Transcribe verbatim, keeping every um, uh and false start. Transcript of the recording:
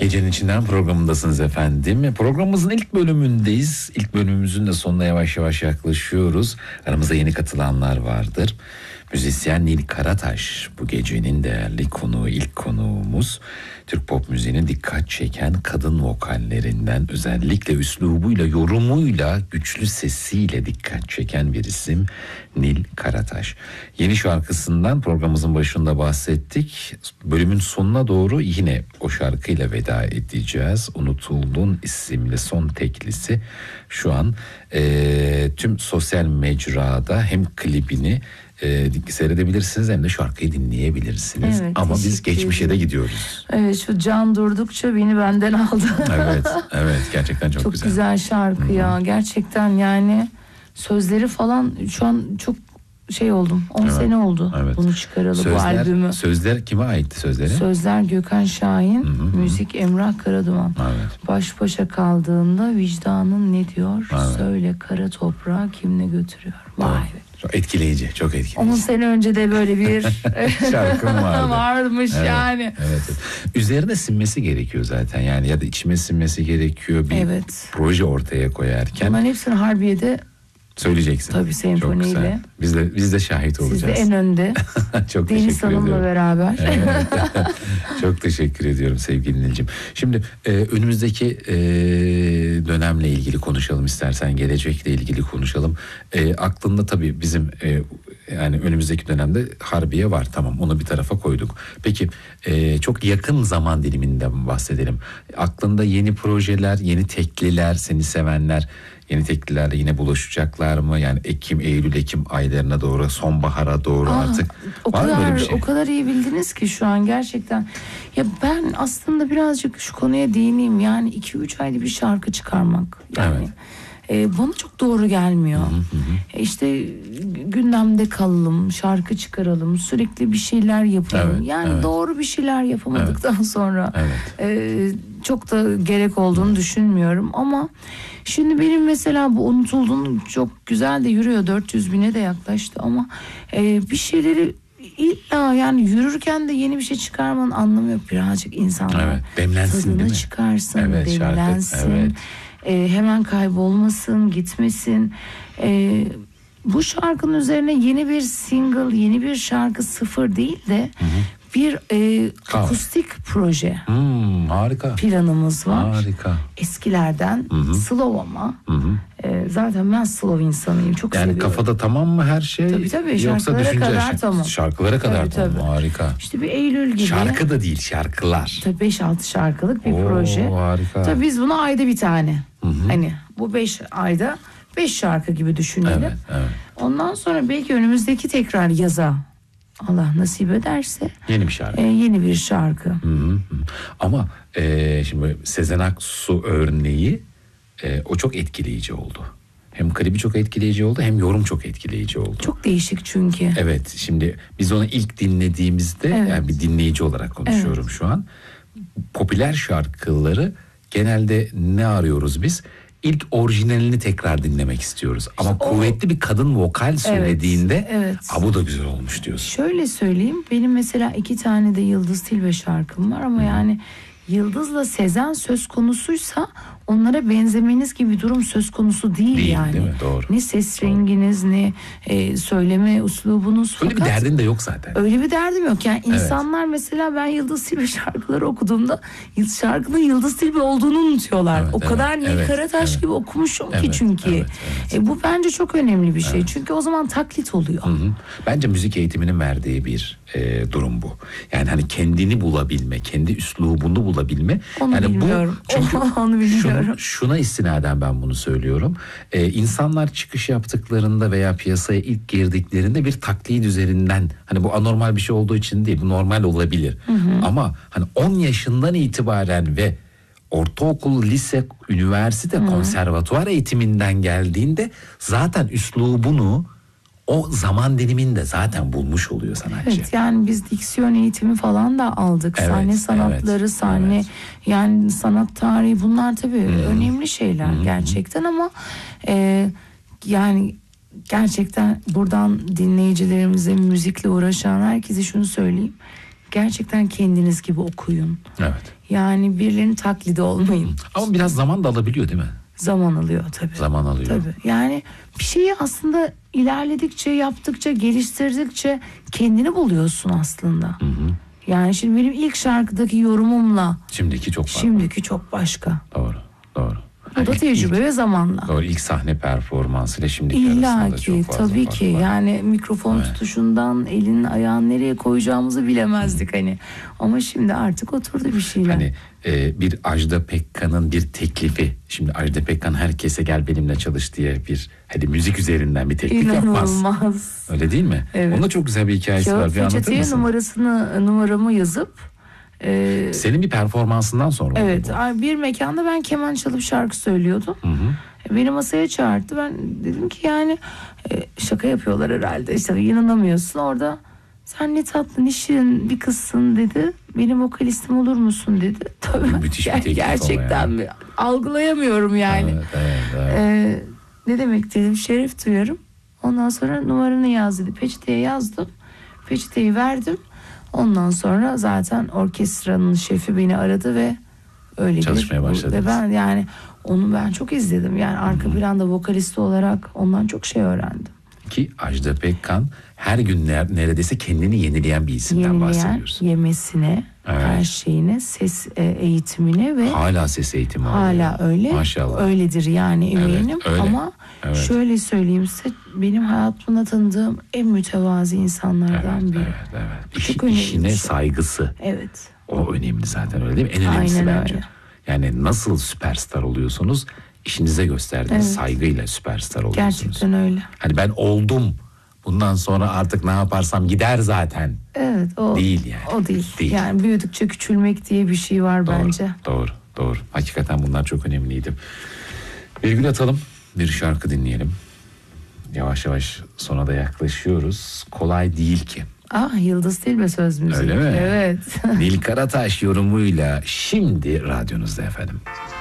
Gecenin içinden programındasınız efendim. Programımızın ilk bölümündeyiz. İlk bölümümüzün de sonuna yavaş yavaş yaklaşıyoruz. Aramızda yeni katılanlar vardır. Müzisyen Nil Karataş bu gecenin değerli konuğu, ilk konuğumuz. Türk pop müziğine dikkat çeken kadın vokallerinden, özellikle üslubuyla, yorumuyla, güçlü sesiyle dikkat çeken bir isim Nil Karataş. Yeni şarkısından programımızın başında bahsettik. Bölümün sonuna doğru yine o şarkıyla veda edeceğiz. Unutuldun isimli son teklisi şu an e, tüm sosyal mecrada hem klibini E, seyredebilirsiniz hem de şarkıyı dinleyebilirsiniz. Evet, ama biz geçmişe de gidiyoruz. Evet, şu can durdukça beni benden aldı. Evet, evet gerçekten çok, çok güzel. Çok güzel şarkı Hı-hı. ya. Gerçekten yani sözleri falan şu an çok şey oldum. on evet, sene oldu evet. bunu çıkaralı sözler, bu albümü. Sözler kime aitti sözleri? Sözler Gökhan Şahin, Hı-hı. müzik Emrah Karaduman. Evet. Baş başa kaldığında vicdanın ne diyor? Evet. Söyle kara toprağı kim ne götürüyor? Vay evet. be. Çok etkileyici, çok etkileyici. on sene önce de böyle bir şarkım vardı. varmış evet, yani. Evet, evet. Üzerine sinmesi gerekiyor zaten yani ya da içime sinmesi gerekiyor bir evet. proje ortaya koyarken. Bunların hepsini Harbiye'de söyleyeceksin. Tabii senfoniyle. Biz de biz de şahit olacağız. Siz de en önde. Çok Deniz Hanım'la beraber. Evet. Çok teşekkür ediyorum sevgili Nilcim. Şimdi e, önümüzdeki e, dönemle ilgili konuşalım istersen, gelecekle ilgili konuşalım. E, aklında tabii bizim e, yani önümüzdeki dönemde Harbiye var, tamam, onu bir tarafa koyduk. Peki e, çok yakın zaman diliminden bahsedelim. Aklında yeni projeler, yeni tekliler, seni sevenler yeni teklilerle yine buluşacaklar mı? Yani Ekim, Eylül, Ekim aylarına doğru, sonbahara doğru Aa, artık o var kadar, mı böyle bir şey? O kadar iyi bildiniz ki şu an gerçekten. Ya ben aslında birazcık şu konuya değineyim. Yani iki üç ayda bir şarkı çıkarmak. Yani evet. e, bana çok doğru gelmiyor. Hı hı hı. E işte gündemde kalalım, şarkı çıkaralım, sürekli bir şeyler yapalım. Evet, yani evet. doğru bir şeyler yapamadıktan evet. sonra evet. e, çok da gerek olduğunu düşünmüyorum. Ama şimdi benim mesela bu Unutulduğun çok güzel de yürüyor, dört yüz bine de yaklaştı ama e, bir şeyleri illa yani yürürken de yeni bir şey çıkarmanın anlamı yok. Birazcık insanlar evet. demlensin, tadını değil mi? çıkarsın, evet, demlensin, şarkı, evet. e, hemen kaybolmasın, gitmesin. E, bu şarkının üzerine yeni bir single, yeni bir şarkı, sıfır değil de hı hı. bir e, akustik proje hmm, harika. planımız var. Harika. Eskilerden hı hı. slow ama hı hı. E, zaten ben slow insanıyım, çok yani seviyorum. Kafada tamam mı her şey? Tabii tabii, yoksa şarkılara düşünce kadar şey, tamam. Şarkılara kadar tabii, tamam. Tabii. Harika. İşte bir Eylül gibi. Şarkı da değil, şarkılar. Tabii beş altı şarkılık bir Oo, proje. Harika. Tabii biz bunu ayda bir tane. Hı hı. Hani bu beş ayda beş şarkı gibi düşünelim. Evet, evet. Ondan sonra belki önümüzdeki tekrar yaza, Allah nasip ederse yeni bir şarkı. E, yeni bir şarkı. Hı hı. Ama e, şimdi Sezen Aksu örneği e, o çok etkileyici oldu. Hem klibi çok etkileyici oldu, hem yorum çok etkileyici oldu. Çok değişik çünkü. Evet, şimdi biz onu ilk dinlediğimizde evet. yani bir dinleyici olarak konuşuyorum evet. şu an. Popüler şarkıları genelde ne arıyoruz biz? İlk orijinalini tekrar dinlemek istiyoruz. Ama işte kuvvetli o... bir kadın vokal söylediğinde evet, evet. A, bu da güzel olmuş diyorsun. Şöyle söyleyeyim, benim mesela iki tane de Yıldız Tilbe şarkım var ama Hı. yani Yıldız'la Sezen söz konusuysa onlara benzemeniz gibi bir durum söz konusu değil, değil yani. Değil mi? Doğru. Ne ses renginiz, ne e, söyleme üslubunuz. Öyle bir derdin de yok zaten. Öyle bir derdim yok. Yani evet. insanlar mesela ben Yıldız Tilbe şarkıları okuduğumda şarkının Yıldız Tilbe olduğunu unutuyorlar. Evet, o kadar evet, Nil evet, Karataş evet. gibi okumuşum evet, ki çünkü. Evet, evet. E, bu bence çok önemli bir şey. Evet. Çünkü o zaman taklit oluyor. Hı hı. Bence müzik eğitiminin verdiği bir e, durum bu. Yani hani kendini bulabilme, kendi üslubunu bulabilme. Onu yani bilmiyorum. Bu, çünkü Onu bilmiyorum. Şunu, şuna istinaden ben bunu söylüyorum. Ee, insanlar çıkış yaptıklarında veya piyasaya ilk girdiklerinde bir taklit üzerinden, hani bu anormal bir şey olduğu için değil, bu normal olabilir. Hı hı. Ama hani on yaşından itibaren ve ortaokul, lise, üniversite, hı. konservatuvar eğitiminden geldiğinde zaten üslubunu o zaman diliminde zaten bulmuş oluyor sanatçı. Evet, yani biz diksiyon eğitimi falan da aldık. Evet, sahne sanatları, evet, sahne evet. yani sanat tarihi, bunlar tabii hmm. önemli şeyler hmm. gerçekten ama e, yani gerçekten buradan dinleyicilerimize, müzikle uğraşan herkese şunu söyleyeyim. gerçekten kendiniz gibi okuyun. Evet. Yani birilerinin taklidi olmayın. Ama biraz zaman da alabiliyor değil mi? Zaman alıyor tabii. Zaman alıyor. Tabii. Yani bir şeyi aslında ilerledikçe, yaptıkça, geliştirdikçe kendini buluyorsun aslında. Hı hı. Yani şimdi benim ilk şarkıdaki yorumumla Şimdiki çok farklı. şimdiki çok başka. Doğru, doğru. Bu da İlk- tecrübe ilk- ve zamanla. Doğru, ilk sahne performansıyla şimdiki İlla arasında ki çok fazla tabii fark ki var. yani mikrofon Evet. tutuşundan elin ayağın nereye koyacağımızı bilemezdik hani. Ama şimdi artık oturdu bir şeyler. Hani e, bir Ajda Pekkan'ın bir teklifi. Şimdi Ajda Pekkan herkese gel benimle çalış diye bir hadi müzik üzerinden bir teklif yapmaz. İnanılmaz. Öyle değil mi? Evet. Onun da çok güzel bir hikayesi Kağıt var. Bir anlatır peçeteye mısın? numarasını numaramı yazıp e, Senin bir performansından sonra evet oldu ay- bir mekanda ben keman çalıp şarkı söylüyordum. bu. Hı hı. Beni masaya çağırdı. Ben dedim ki yani e, şaka yapıyorlar herhalde. İşte inanamıyorsun. Orada sen ne tatlı ne şirin bir kızsın dedi. Benim vokalistim olur musun dedi. Tabii Müthiş bir ger- teklif ama gerçekten yani. mi? Algılayamıyorum yani. Evet, evet, evet. Ee, ne demek dedim, şeref duyarım. Ondan sonra numaranı yaz dedi. Peçeteye yazdım. Peçeteyi verdim. Ondan sonra zaten orkestranın şefi beni aradı ve öyle Çalışmaya bir- başladınız. Ve ben yani onu ben çok izledim. Yani arka planda vokalist olarak ondan çok şey öğrendim. Ki Ajda Pekkan her gün ner- neredeyse kendini yenileyen bir isimden Yenileyen, bahsediyoruz. yemesine, Evet. her şeyine, ses e, eğitimine ve Hala ses eğitimi alıyor. hala öyle. Maşallah. Öyledir yani Evet, eminim. öyle. Ama Evet. şöyle söyleyeyim size, benim hayatımda tanıdığım en mütevazi Evet, insanlardan biri. evet, evet. İş- Çok önemli işine bir şey. saygısı. Evet. O önemli zaten, öyle değil mi? En önemlisi Aynen bence. öyle. Yani nasıl süperstar oluyorsunuz? İşinize gösterdiğiniz Evet. saygıyla süperstar oluyorsunuz. Gerçekten öyle. Hani ben oldum. Bundan sonra artık ne yaparsam gider zaten. Evet, o Değil yani. O değil. Değil. Yani büyüdükçe küçülmek diye bir şey var Doğru, bence. Doğru, doğru. Hakikaten bunlar çok önemliydi. Bir gün atalım, bir şarkı dinleyelim. Yavaş yavaş sona da yaklaşıyoruz. Kolay değil ki. Ah, Yıldız Tilbe söz müziği. Öyle mi? Evet. Nil Karataş yorumuyla şimdi radyonuzda efendim.